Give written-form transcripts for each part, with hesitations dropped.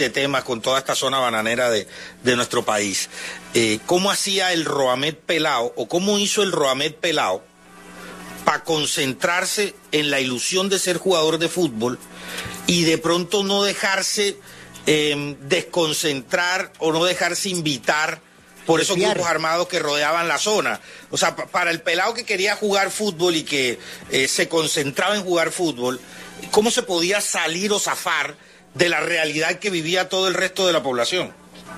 de temas con toda esta zona bananera de nuestro país. ¿Cómo hacía el Roamed Pelao o cómo hizo el Roamed Pelao para concentrarse en la ilusión de ser jugador de fútbol y de pronto no dejarse desconcentrar o no dejarse invitar por esos grupos armados que rodeaban la zona? O sea, para el pelado que quería jugar fútbol y que se concentraba en jugar fútbol, ¿cómo se podía salir o zafar de la realidad que vivía todo el resto de la población?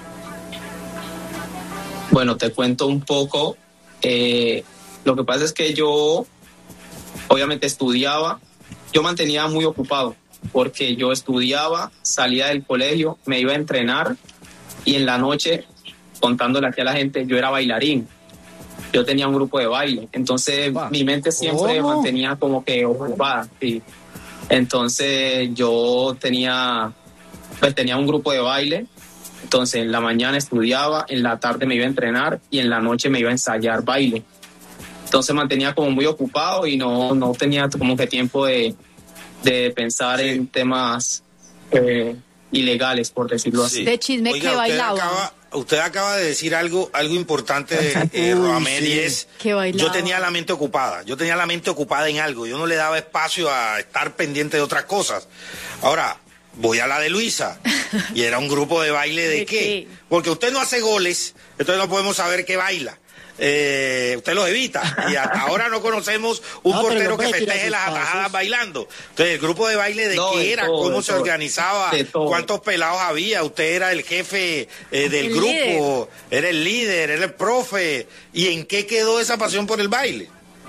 Bueno, te cuento un poco. Lo que pasa es que yo, obviamente, estudiaba. Yo mantenía muy ocupado porque yo estudiaba, salía del colegio, me iba a entrenar y en la noche, contándole aquí a la gente, yo era bailarín. Yo tenía un grupo de baile. Entonces, mi mente siempre mantenía como que ocupada. Sí. Entonces, yo tenía un grupo de baile. Entonces, en la mañana estudiaba, en la tarde me iba a entrenar y en la noche me iba a ensayar baile. Entonces, mantenía como muy ocupado y no tenía como que tiempo de pensar en temas ilegales, por decirlo así. De chisme. Oiga, que bailaba. Usted acaba de decir algo importante, Roamed, y es, yo tenía la mente ocupada en algo, yo no le daba espacio a estar pendiente de otras cosas. Ahora, voy a la de Luisa, y era un grupo de baile ¿de qué? Porque usted no hace goles, entonces no podemos saber qué baila. Usted los evita y hasta ahora no conocemos un portero que festeje las atajadas bailando. Entonces, el grupo de baile ¿de qué era? ¿Cómo se organizaba? ¿Cuántos pelados había? ¿Usted era el jefe del grupo? ¿Era el líder? ¿Era el profe? ¿Y en qué quedó esa pasión por el baile?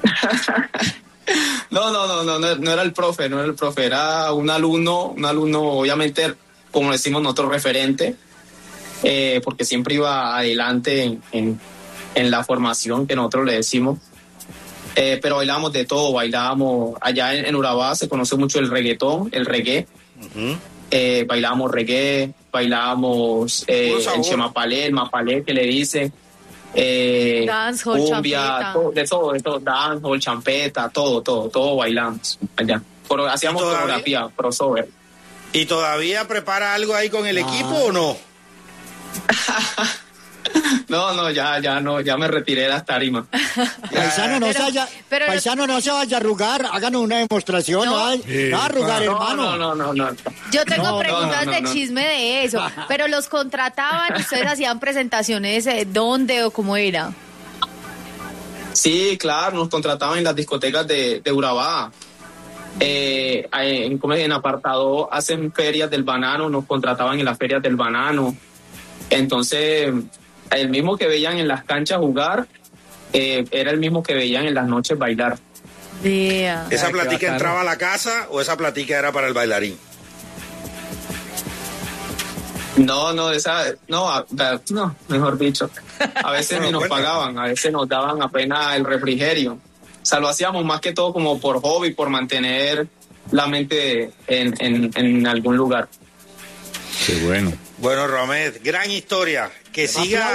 No era el profe, era un alumno obviamente, como decimos nosotros, referente, porque siempre iba adelante en la formación que nosotros le decimos, pero bailábamos de todo, bailábamos allá en Urabá, se conoce mucho el reggaetón, el reggae, bailábamos reggae, bailábamos el chemapalé, el mapalé que le dicen, dancehall, cumbia, de todo, dancehall, champeta, todo bailamos allá. Pero hacíamos coreografía, crossover. ¿Y todavía prepara algo ahí con el equipo o no? No, ya me retiré de las tarimas. Paisano, no se vaya a arrugar, háganos una demostración, no a arrugar, hermano. No. Yo tengo preguntas de chisme de eso, pero los contrataban, ustedes hacían presentaciones, ¿dónde o cómo era? Sí, claro, nos contrataban en las discotecas de Urabá. En apartado hacen ferias del banano, nos contrataban en las ferias del banano. Entonces, el mismo que veían en las canchas jugar, era el mismo que veían en las noches bailar. Yeah. ¿Esa platica entraba a la casa o esa platica era para el bailarín? No, mejor dicho. A veces ni nos pagaban, a veces nos daban apenas el refrigerio. O sea, lo hacíamos más que todo como por hobby, por mantener la mente en algún lugar. Qué bueno. Bueno, Roamed, gran historia. Que siga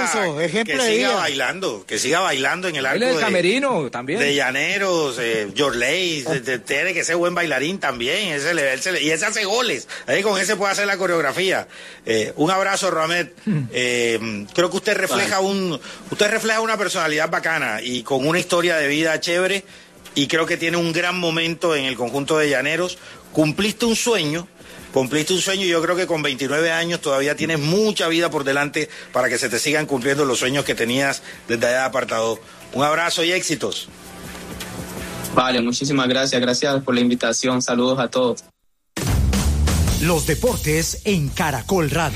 bailando en el arco de camerino también. De Llaneros, Yorley, tiene que ser buen bailarín también, y ese hace goles, ahí con ese puede hacer la coreografía. Un abrazo, Roamed. Creo que usted refleja una personalidad bacana y con una historia de vida chévere, y creo que tiene un gran momento en el conjunto de Llaneros. Cumpliste un sueño y yo creo que con 29 años todavía tienes mucha vida por delante para que se te sigan cumpliendo los sueños que tenías desde allá de apartado. Un abrazo y éxitos. Vale, muchísimas gracias por la invitación, saludos a todos. Los deportes en Caracol Radio.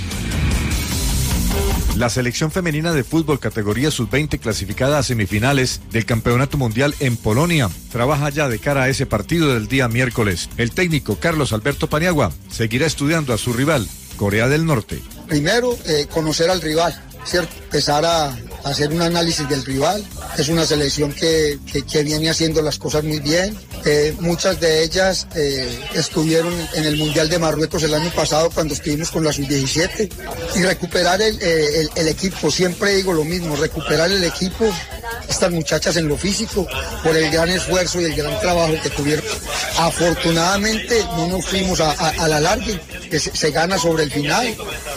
La selección femenina de fútbol categoría sub-20 clasificada a semifinales del Campeonato Mundial en Polonia trabaja ya de cara a ese partido del día miércoles. El técnico Carlos Alberto Paniagua seguirá estudiando a su rival, Corea del Norte. Primero, conocer al rival, ¿cierto? Empezar a hacer un análisis del rival. Es una selección que viene haciendo las cosas muy bien. Muchas de ellas estuvieron en el Mundial de Marruecos el año pasado cuando estuvimos con la Sub-17. Y recuperar el equipo, siempre digo lo mismo, recuperar el equipo, estas muchachas en lo físico, por el gran esfuerzo y el gran trabajo que tuvieron. Afortunadamente no nos fuimos a la larga, que se gana sobre el final,